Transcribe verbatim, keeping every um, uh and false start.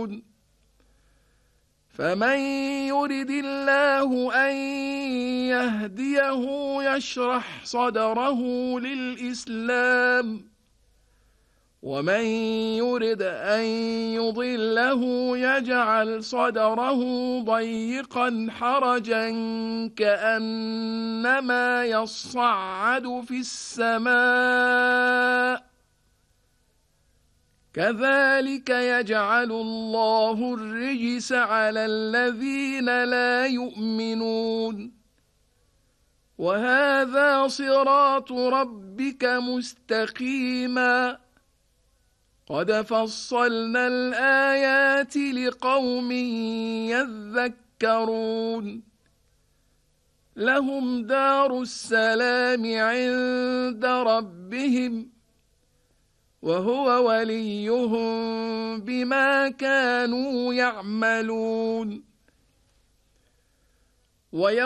يعملون فمن يرد الله أن يهديه يشرح صدره للإسلام ومن يرد أن يضله يجعل صدره ضيقا حرجا كأنما يصعد في السماء كذلك يجعل الله الرجس على الذين لا يؤمنون وهذا صراط ربك مستقيما قد فصلنا الآيات لقوم يذكرون لهم دار السلام عند ربهم وهو وليهم بما كانوا يعملون.